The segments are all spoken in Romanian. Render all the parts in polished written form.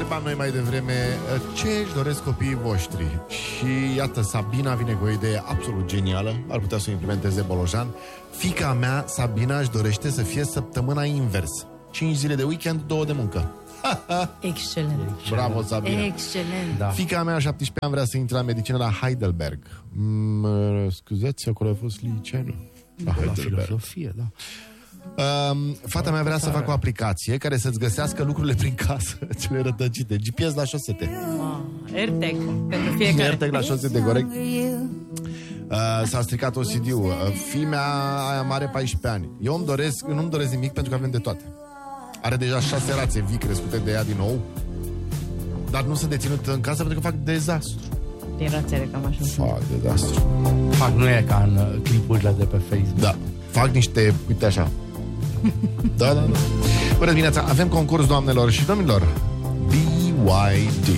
întrebam noi mai devreme ce își doresc copiii voștri. Și iată, Sabina vine cu o idee absolut genială. Ar putea să o implementeze Bolojan. Fiica mea, Sabina, își dorește să fie săptămâna invers. 5 zile de weekend, 2 de muncă. Excelent. Bravo, Sabina. Excelent. Da. Fiica mea, 17 ani, vrea să intre la medicină la Heidelberg. Scuzați, acolo a fost liceul. La filosofie, da. Fata mea vrea să facă o aplicație care să-ți găsească lucrurile prin casă, cele rătăcite. GPS la șosete. AirTag pentru fiecare. AirTag la șosete, corect. S-a stricat OCD-ul. Fimea aia mare, 14 ani. Eu nu-mi doresc nimic pentru că avem de toate. Are deja 6 rațe vii crescute de ea din nou, dar nu sunt deținut în casă pentru că fac dezastru. Din rațele, cam așa. Fac dezastru. Nu e ca în clipurile de pe Facebook. Da. Fac niște, uite așa. Da. Bună dimineața, avem concurs, doamnelor și domnilor. BYD.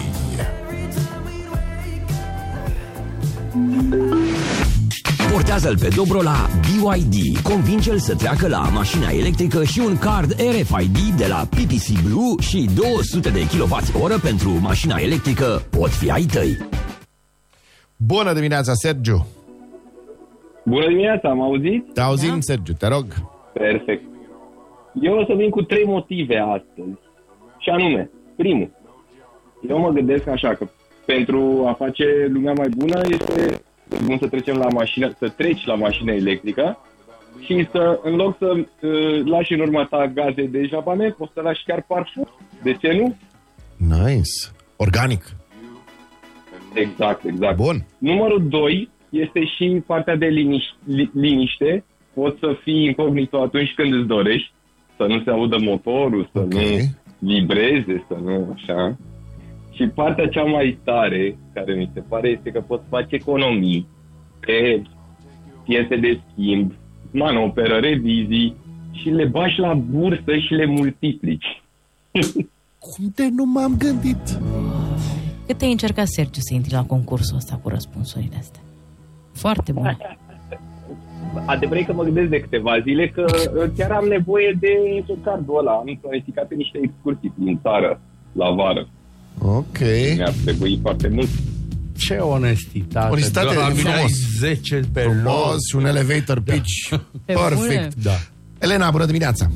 Portează-l pe Dobro la BYD. Convinge-l să treacă la mașina electrică și un card RFID de la PPC Blue și 200 de kWh pentru mașina electrică pot fi ai tăi. Bună dimineața, Sergiu. Bună dimineața, am auzit? Te auzim, da? Sergiu, te rog. Perfect. Eu o să vin cu 3 motive astăzi. Și anume, primul, eu mă gândesc așa că pentru a face lumea mai bună este bun să trecem la mașină, să treci la mașină electrică și să, în loc să lași în urma ta gaze de ejapament, poți să lași chiar parfum. De ce nu? Nice. Organic. Exact. Bun. Numărul 2 este și partea de liniște. Poți să fii incognito atunci când îți dorești, să nu se audă motorul, să nu vibreze, să nu așa. Și partea cea mai tare, care mi se pare, este că poți face economii pe piese de schimb, manoperă, revizii și le bași la bursă și le multiplici. Cum de nu m-am gândit? Cât ai încercat, Sergiu, să intri la concursul ăsta cu răspunsurile astea? Foarte bun. Adevărat că mă gândesc de câteva zile că chiar am nevoie de cardul ăla. Am planificat niște excursii din țară la vară. Ok. Mi-ar trebui foarte mult. Ce onestitate. Onestitate, frumos. 10 pe frumos și un elevator pitch. Perfect. Da. Elena, bună dimineața.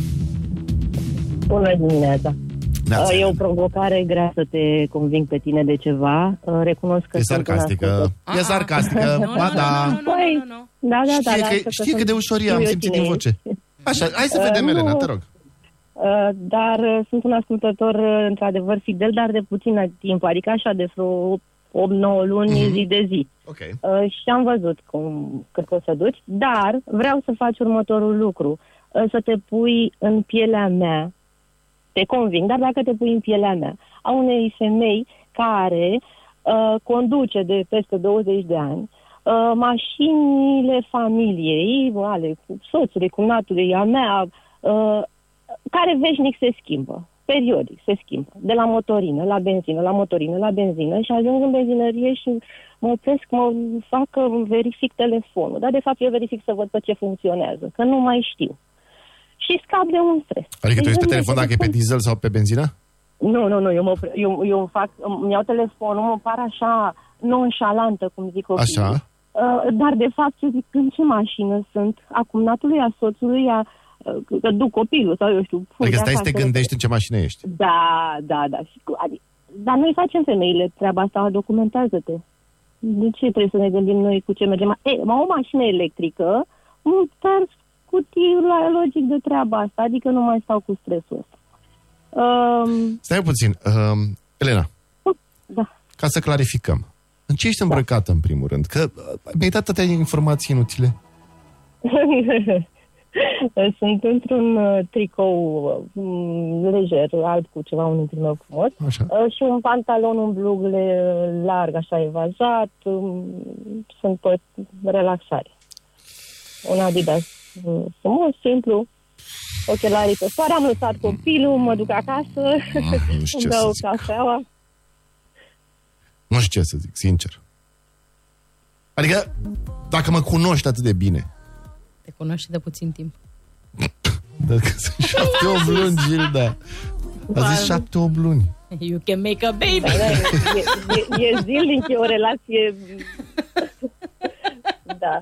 Bună dimineața. E o provocare grea să te conving pe tine de ceva. Recunosc că e sarcastică. E sarcastică. Ba da. Da. Știi cât de ușor e, am simțit din voce. Așa, hai să vedem, Elena, te rog. Dar sunt un ascultător într-adevăr fidel, dar de puțin timp, adică așa de vreo 8-9 luni, zi de zi. Okay. Și am văzut cât o să duci, dar vreau să faci următorul lucru. Să te pui în pielea mea, te conving, dar dacă te pui în pielea mea, a unei femei care conduce de peste 20 de ani mașinile familiei, ale soțului, cumnatului, a mea, care veșnic se schimbă, periodic se schimbă, de la motorină la benzină, la motorină la benzină și ajung în benzinărie și mă opresc, verific telefonul, dar de fapt eu verific să văd pe ce funcționează, că nu mai știu. Și scap de un stres. Adică tu ești pe telefon dacă e pe diesel sau pe benzină? Nu, eu îmi iau telefonul, mă par așa nonșalantă, cum zic copiii. Așa. Dar de fapt eu zic, în ce mașină sunt? A cumnatului, a soțului, că duc copilul sau eu știu. Adică stai să te gândești în ce mașină ești. Da. Dar noi facem femeile treaba asta, documentează-te. De ce trebuie să ne gândim noi cu ce mergem? O mașină electrică, dar scutii la logic de treaba asta, adică nu mai stau cu stresul ăsta. Stai puțin, Elena. Da. Ca să clarificăm. În ce ești îmbrăcată, în primul rând? Că mi-ai dat atâtea informații inutile. Sunt într-un tricou lejer, alb cu ceva, un imprimăr frumos. Și un pantalon, un blug larg, așa evazat. Sunt pe relaxare. Un Adidas frumos, simplu. Ochelarii pe soare, am lăsat copilul, mă duc acasă, îmi dau cafeaua. Nu știu ce să zic, sincer. Adică, dacă mă cunoști atât de bine. Te cunoști de puțin timp. Dacă sunt 7-8 luni, Gilda. A zis 7-8 luni. You can make a baby. E zilnic, e o relație... Da.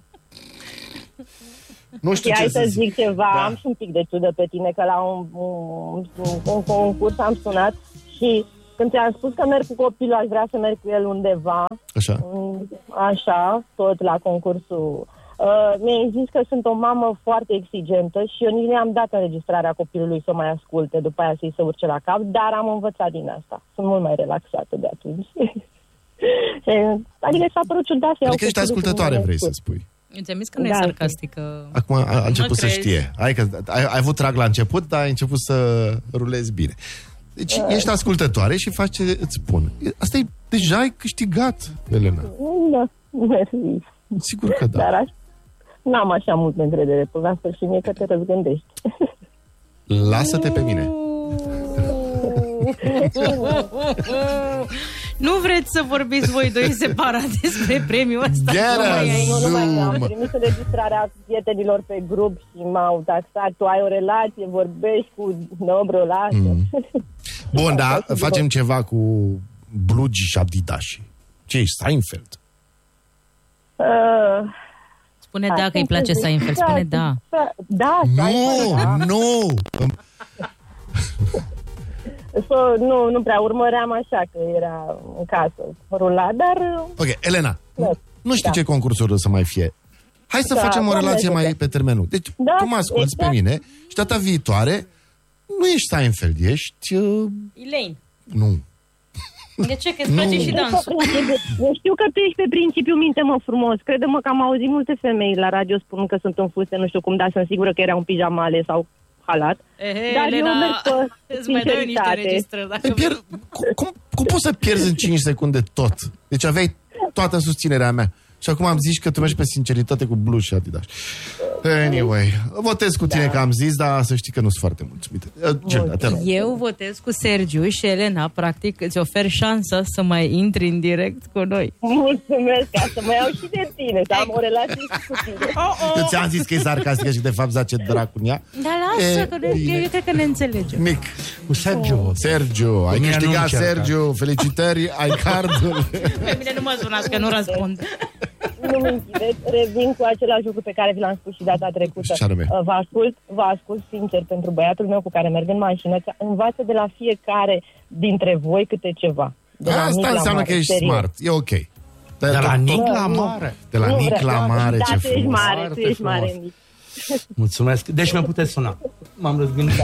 Nu știu ce să zic ceva, da. am și un pic de ciudă pe tine, că la un concurs am sunat și când ți-am spus că merg cu copilul, aș vrea să merg cu el undeva. Așa, tot la concursul. Mi-ai zis că sunt o mamă foarte exigentă și eu nici nu am dat înregistrarea copilului să o mai asculte, după aia să-i se urce la cap, dar am învățat din asta. Sunt mult mai relaxată de atunci. Adică s-a părut ciudat să iau. Adică ești ascultătoare, vrei să spui. Ți-am zis că nu e sarcastică. Acum a început să știe. Adică ai avut trag la început, dar ai început să rulezi bine. Deci ești ascultătoare și faci ce îți spun. Asta e, deja ai câștigat, Elena. Da, mersi. Sigur că da. Dar n-am așa mult încredere până la sfârșit, mie că te răzgândești. Lasă-te pe mine. Nu vreți să vorbiți voi doi separat despre premiul ăsta? Am trimis înregistrarea prietenilor pe grup și m-au taxat. Tu ai o relație, vorbești cu Dobro, lasă. Bun, dar facem ceva cu blugi și Adidas. Ce ești, Seinfeld? Spune da, că îi place Seinfeld. Spune da. Da, Nu! Nu prea urmăream așa, că era în casă rulat, dar... Ok, Elena, nu știu ce concursuri să mai fie. Hai să facem o relație mai pe termen lung. Deci tu mă asculți pe mine și data viitoare nu ești Seinfeld, ești... Elaine. Nu. De ce? Că îți place și dansul. Eu știu că tu ești pe principiu minte-mă frumos. Crede-mă că am auzit multe femei la radio spun că sunt în fuste, nu știu cum, dar sunt sigură că era un pijamale sau halat. Dar Elena, eu merg pe îți mai dau niște registrări. Cum poți să pierzi în 5 secunde tot? Deci aveai toată susținerea mea. Și acum am zis că tu mergi pe sinceritate cu Blue și Adidas. Anyway, votez cu tine că am zis, dar să știi că nu sunt foarte mulțumită. Eu votez cu Sergiu și Elena, practic, îți ofer șansa să mai intri în direct cu noi. Mulțumesc, ca să mă iau și de tine, să am o relație și cu tine. Eu ți-am zis că e sarcastică și de fapt zace dracu în ea. Dar lasă, că eu cred că ne înțelegem. Mic. Cu Sergiu. Ai câștigat, Sergiu. Felicitări, ai cardul. Pe mine nu mă sunați, că nu răspund. Nu mă închideți, revin cu același lucru pe care vi l-am spus și data trecută. Vă ascult sincer pentru băiatul meu cu care merg în mașină, că învață de la fiecare dintre voi câte ceva. Asta înseamnă că ești smart, e ok. De la Nic la mare. De la Nic la mare, ce frumos. Tu ești mare, Nic. Mulțumesc. Deci mă puteți suna. M-am răzgândit.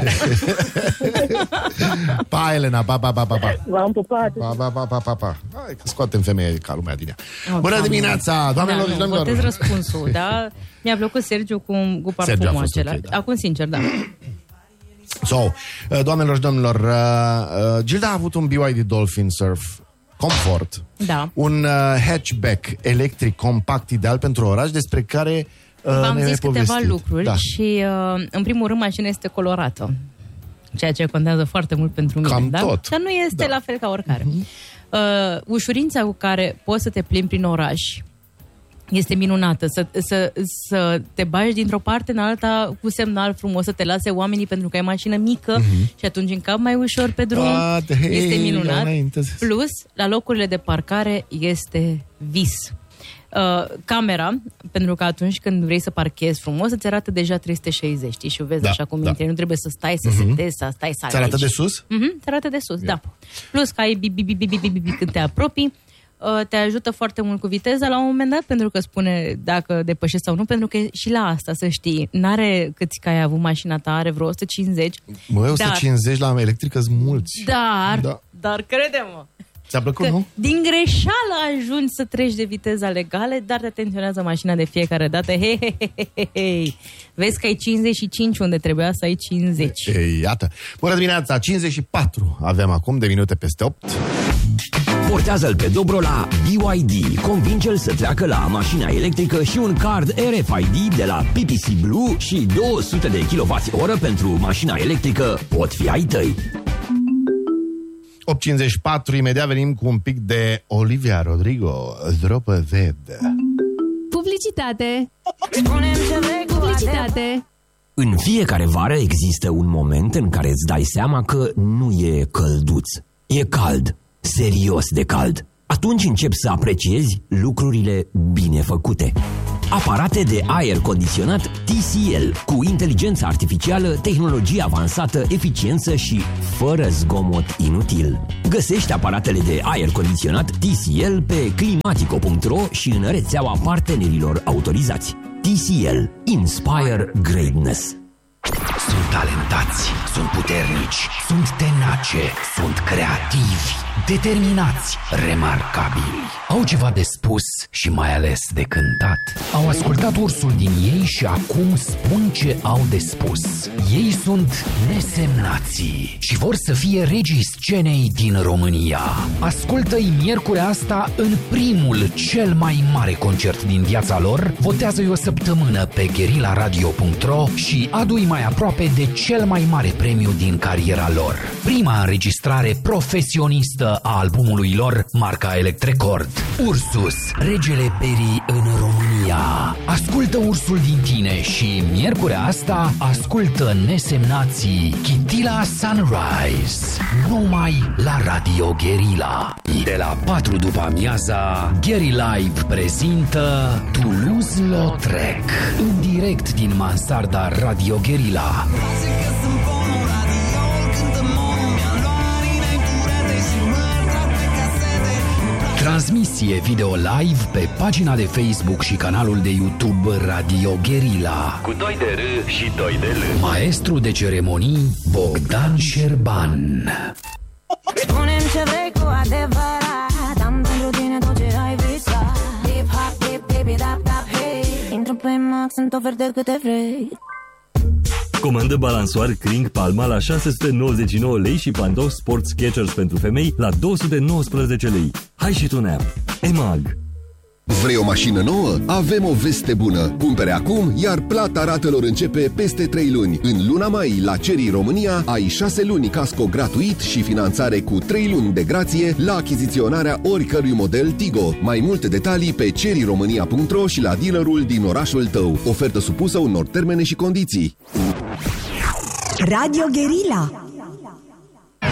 Pa, Elena, pa. V-am pupat. Pa. Hai că scoatem femeie ca lumea din ea. Bună dimineața, doamnelor și domnilor. Votez răspunsul, da? Mi-a plăcut Sergiu cu parfumul acela. Okay, da. Acum, sincer, da. Doamnelor și domnilor, Gilda a avut un BYD Dolphin Surf Comfort. Da. Un hatchback electric compact ideal pentru oraș, despre care v-am zis câteva lucruri și în primul rând mașina este colorată, ceea ce contează foarte mult pentru mine. Cam tot. Dar nu este la fel ca oricare. Ușurința cu care poți să te plimbi prin oraș este minunată. Să te bagi dintr-o parte în alta cu semnal frumos, să te lase oamenii pentru că ai mașină mică și atunci încapi mai ușor pe drum. Este minunat. Plus, la locurile de parcare este vis. Camera, pentru că atunci când vrei să parchezi frumos, îți arată deja 360, știi? Și vezi așa cum intri, nu trebuie să stai să setezi, să stai să alegi. Ți arată de sus? Ți arată de sus, da. Plus că ai bip când te apropii, te ajută foarte mult cu viteza la un moment dat, pentru că spune dacă depășești sau nu, pentru că și la asta, să știi, n-are câți că ai avut mașina ta, are vreo 150. 150 la electrică sunt mulți. Dar crede-mă, ți-a plăcut, nu? Din greșeală ajungi să treci de viteza legale, dar te atenționează mașina de fiecare dată. Hei. Vezi că ai 55 unde trebuia să ai 50. Iată. Bună dimineața, 54 avem acum, de minute peste 8. Portează-l pe Dobro la BYD. Convinge-l să treacă la mașina electrică și un card RFID de la PPC Blue și 200 de kWh pentru mașina electrică pot fi ai tăi. 8.54, imediat venim cu un pic de Olivia Rodrigo, Zdropă Ved. Publicitate. În fiecare vară există un moment în care îți dai seama că nu e călduț. E cald, serios de cald. Atunci începi să apreciezi lucrurile bine făcute. Aparate de aer condiționat TCL, cu inteligență artificială, tehnologie avansată, eficiență și fără zgomot inutil. Găsești aparatele de aer condiționat TCL pe climatico.ro și în rețeaua partenerilor autorizați. TCL. Inspire Greatness. Sunt talentați, sunt puternici, sunt tenace, sunt creativi, determinați, remarcabili. Au ceva de spus și mai ales de cântat. Au ascultat ursul din ei și acum spun ce au de spus. Ei sunt nesemnații și vor să fie regii scenei din România. Ascultă-i miercurea asta în primul, cel mai mare concert din viața lor. Votează-i o săptămână pe guerillaradio.ro și adu-i mai aproape de cel mai mare premiu din cariera lor. Prima înregistrare profesionistă a albumului lor, marca Electrecord. Ursus, regele berii în România. Ascultă ursul din tine și miercurea asta ascultă nesemnații Chitila Sunrise. Numai la Radio Guerilla. De la 4 după amiaza, Geri Live prezintă Toulouse-Lautrec, în direct din mansarda Radio Guerilla. Transmisie video live pe pagina de Facebook și canalul de YouTube Radio Guerilla. Cu 2 de R și 2 de L. Maestru de ceremonii Bogdan Șerban. Spune-mi ce vrei cu adevărat, am pentru tine tot ce ai visat. Dip hop, dip, baby, dap, dap, hey. Intră pe Max, sunt oferte câte vrei. Comandă balansoar Kring Palma la 699 lei și pantofi sport Skechers pentru femei la 219 lei. Hai și tu în app. EMAG. Vrei o mașină nouă? Avem o veste bună. Cumpere acum, iar plata ratelor începe peste 3 luni. În luna mai, la Chery România, ai 6 luni casco gratuit și finanțare cu 3 luni de grație la achiziționarea oricărui model Tigo. Mai multe detalii pe cheryromania.ro și la dealerul din orașul tău. Ofertă supusă unor termene și condiții. Radio Guerilla.